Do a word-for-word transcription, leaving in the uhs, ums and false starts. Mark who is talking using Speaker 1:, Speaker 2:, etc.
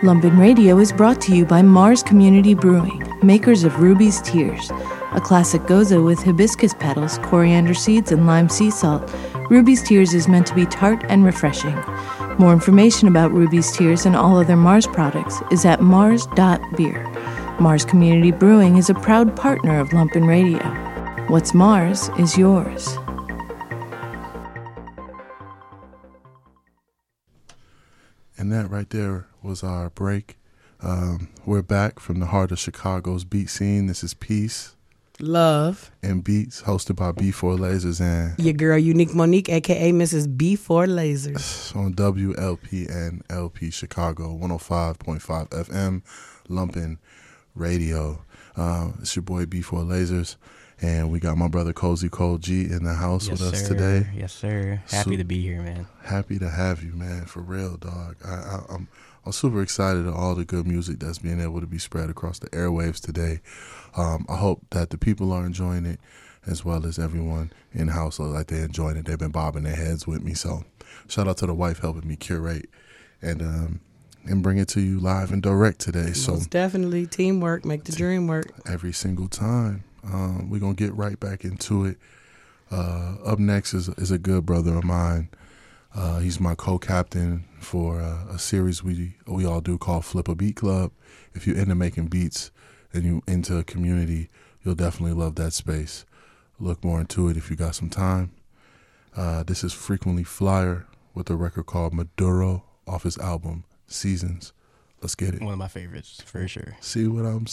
Speaker 1: Lumpin' Radio is brought to you by Mars Community Brewing, makers of Ruby's Tears, a classic goza with hibiscus petals, coriander seeds, and lime sea salt. Ruby's Tears is meant to be tart and refreshing. More information about Ruby's Tears and all other Mars products is at mars dot beer. Mars Community Brewing is a proud partner of Lumpin' Radio. What's Mars is yours.
Speaker 2: And that right there was our break. Um, we're back from the heart of Chicago's beat scene. This is Peace,
Speaker 3: Love,
Speaker 2: and Beats, hosted by B four Lasers and
Speaker 3: your girl Unique Monique, a k a. Missus B four Lasers.
Speaker 2: On W L P and L P Chicago, one oh five point five F M, Lumpin' Radio. Uh, it's your boy B four Lasers, and we got my brother Cozy Cole G in the house
Speaker 4: yes,
Speaker 2: with us
Speaker 4: sir.
Speaker 2: today.
Speaker 4: Yes, sir. Happy
Speaker 2: so,
Speaker 4: to be here, man.
Speaker 2: Happy to have you, man, for real, dog. I, I, I'm I'm super excited at all the good music that's being able to be spread across the airwaves today. Um, I hope that the people are enjoying it as well as everyone in house look like they're enjoying it. They've been bobbing their heads with me. So shout out to the wife helping me curate and um, and bring it to you live and direct today.
Speaker 3: Most
Speaker 2: so
Speaker 3: definitely teamwork, make the dream work.
Speaker 2: Every single time. Um, we're going to get right back into it. Uh, up next is, is a good brother of mine. Uh, he's my co-captain for uh, a series we we all do called Flip a Beat Club. If you're into making beats and you into a community, you'll definitely love that space. Look more into it if you got some time. Uh, this is Frequently Flyer with a record called Maduro off his album Seasons. Let's get it.
Speaker 4: One of my favorites, for sure.
Speaker 2: See what I'm